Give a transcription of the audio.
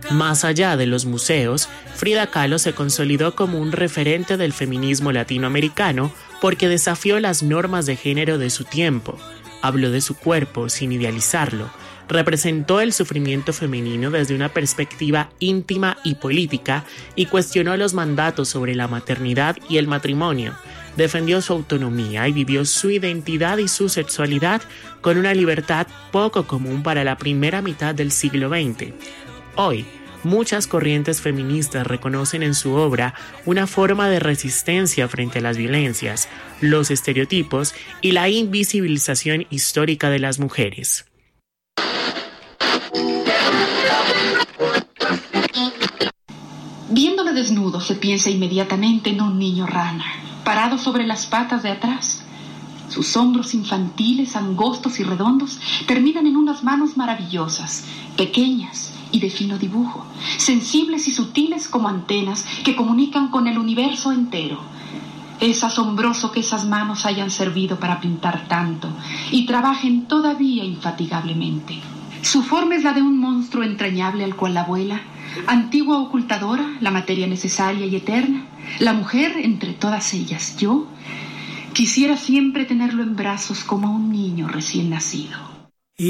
Más allá de los museos, Frida Kahlo se consolidó como un referente del feminismo latinoamericano porque desafió las normas de género de su tiempo. Habló de su cuerpo sin idealizarlo. Representó el sufrimiento femenino desde una perspectiva íntima y política y cuestionó los mandatos sobre la maternidad y el matrimonio. Defendió su autonomía y vivió su identidad y su sexualidad con una libertad poco común para la primera mitad del siglo XX. Hoy, muchas corrientes feministas reconocen en su obra una forma de resistencia frente a las violencias, los estereotipos y la invisibilización histórica de las mujeres. Viéndole desnudo se piensa inmediatamente en un niño rana, parado sobre las patas de atrás. Sus hombros infantiles, angostos y redondos, terminan en unas manos maravillosas, pequeñas y de fino dibujo, sensibles y sutiles como antenas que comunican con el universo entero. Es asombroso que esas manos hayan servido para pintar tanto y trabajen todavía infatigablemente. Su forma es la de un monstruo entrañable al cual la abuela, antigua ocultadora, la materia necesaria y eterna, la mujer entre todas ellas, yo, quisiera siempre tenerlo en brazos como a un niño recién nacido.